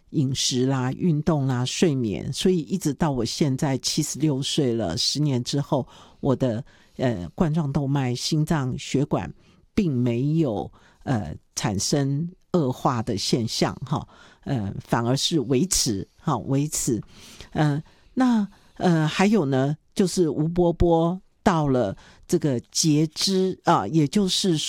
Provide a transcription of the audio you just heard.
饮食啦、运动啦、睡眠，所以一直到我现在76岁了，10年之后，我的冠状动脉、心脏血管并没有产生恶化的现象哈，反而是维持。那还有呢，就是吴伯伯到了这个截肢啊，也就是